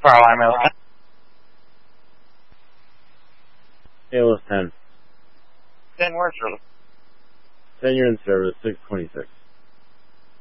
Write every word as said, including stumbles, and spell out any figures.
Fire alarm, A L S ten. A L S ten. ten, where's service? ten, you're in service, six twenty-six.